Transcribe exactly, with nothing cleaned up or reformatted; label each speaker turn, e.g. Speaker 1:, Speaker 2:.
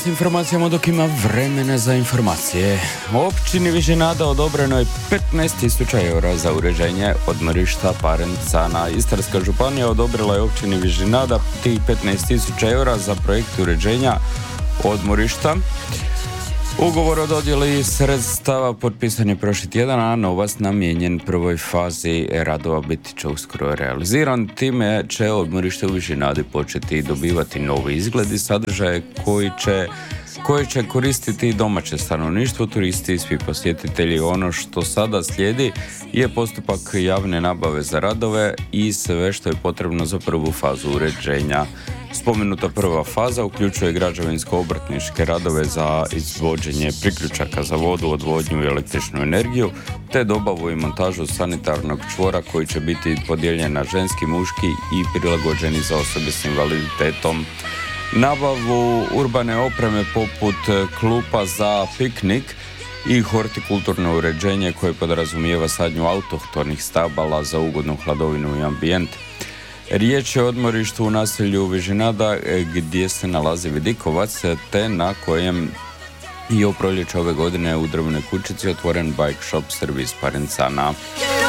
Speaker 1: S informacijama dok ima vremena za informacije. U općini Vižinada odobreno je petnaest tisuća eura za uređenje odmorišta Parencana. Istarska županija odobrila je općini Vižinada tih petnaest tisuća eura za projekt uređenja odmorišta. Ugovor o dodjeli sredstava potpisan je prošli tjedan, a novac namijenjen prvoj fazi radova biti će uskoro realiziran. Time će odmorište u Vižinadi početi dobivati novi izgled i sadržaje koji će, koji će koristiti domaće stanovništvo, turisti i svi posjetitelji. Ono što sada slijedi je postupak javne nabave za radove i sve što je potrebno za prvu fazu uređenja. Spomenuta prva faza uključuje građevinsko-obrtničke radove za izvođenje priključaka za vodu, odvodnju i električnu energiju, te dobavu i montažu sanitarnog čvora koji će biti podijeljen na ženski, muški i prilagođeni za osobe s invaliditetom. Nabavu urbane opreme poput klupa za piknik i hortikulturno uređenje koje podrazumijeva sadnju autohtonih stabala za ugodnu hladovinu i ambijent. Riječ je o odmorištu u naselju Vižinada gdje se nalazi vidikovac, te na kojem i u proljeću ove godine u drvenoj kućici otvoren bike shop servis Parencana.